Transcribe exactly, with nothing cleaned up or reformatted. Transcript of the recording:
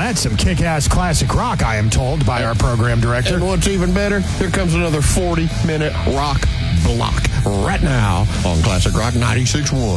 that's some kick-ass classic rock, I am told by our program director. And what's even better, here comes another forty-minute rock block right now on Classic Rock ninety-six point one.